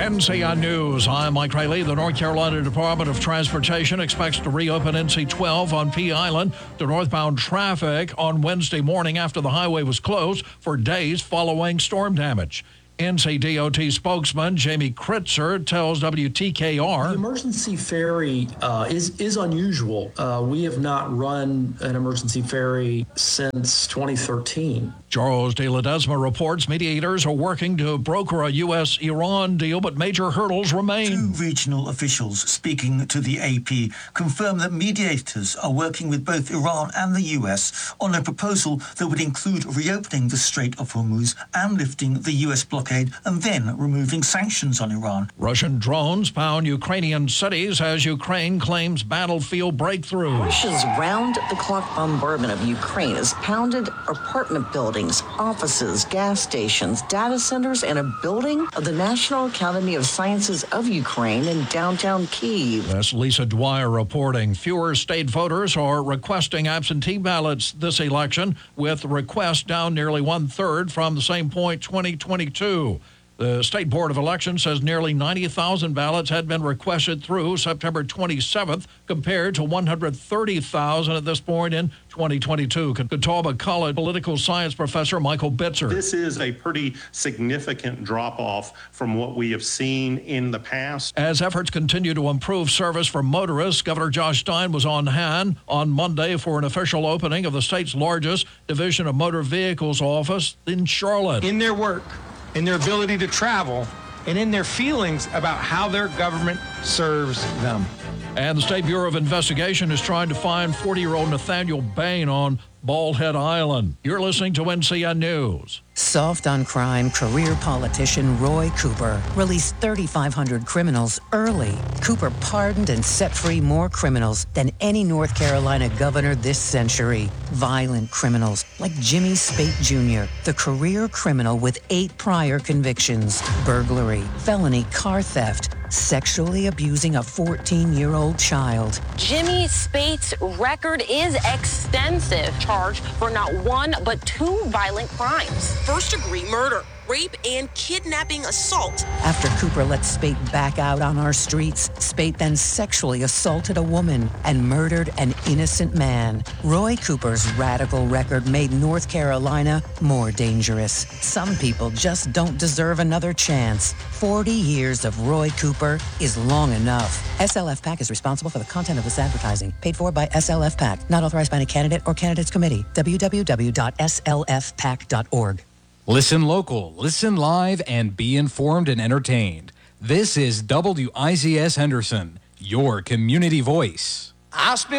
NCN News. I'm Mike Rayleigh. The North Carolina Department of Transportation expects to reopen NC 12 on Pea Island to northbound traffic on Wednesday morning after the highway was closed for days following storm damage. NCDOT spokesman Jamie Kritzer tells WTKR. The emergency ferry is unusual. We have not run an emergency ferry since 2013. Charles de Ledesma reports mediators are working to broker a U.S.-Iran deal, but major hurdles remain. Two regional officials speaking to the AP confirm that mediators are working with both Iran and the U.S. on a proposal that would include reopening the Strait of Hormuz and lifting the U.S. blockade and then removing sanctions on Iran. Russian drones pound Ukrainian cities as Ukraine claims battlefield breakthrough. Russia's round-the-clock bombardment of Ukraine has pounded apartment buildings, offices, gas stations, data centers, and a building of the National Academy of Sciences of Ukraine in downtown Kyiv. That's Lisa Dwyer reporting. Fewer state voters are requesting absentee ballots this election, with requests down nearly one-third from the same point 2022. The State Board of Elections says nearly 90,000 ballots had been requested through September 27th, compared to 130,000 at this point in 2022. Catawba College political science professor Michael Bitzer. This is a pretty significant drop-off from what we have seen in the past. As efforts continue to improve service for motorists, Governor Josh Stein was on hand on Monday for an official opening of the state's largest Division of Motor Vehicles office in Charlotte. In their work, in their ability to travel, and in their feelings about how their government serves them. And the State Bureau of Investigation is trying to find 40-year-old Nathaniel Bain on Bald Head Island. You're listening to NCN News. Soft on crime career politician Roy Cooper released 3,500 criminals early. Cooper pardoned and set free more criminals than any North Carolina governor this century. Violent criminals like Jimmy Spate Jr., the career criminal with 8 prior convictions: burglary, felony car theft, sexually abusing a 14-year-old child. Jimmy Spate's record is extensive, charged for not one but 2 violent crimes: first-degree murder, rape, and kidnapping assault. After Cooper let Spate back out on our streets, Spate then sexually assaulted a woman and murdered an innocent man. Roy Cooper's radical record made North Carolina more dangerous. Some people just don't deserve another chance. 40 years of Roy Cooper is long enough. SLF PAC is responsible for the content of this advertising. Paid for by SLF PAC. Not authorized by any candidate or candidates committee. www.slfpac.org. Listen local, listen live, and be informed and entertained. This is WIZS Henderson, your community voice. I spent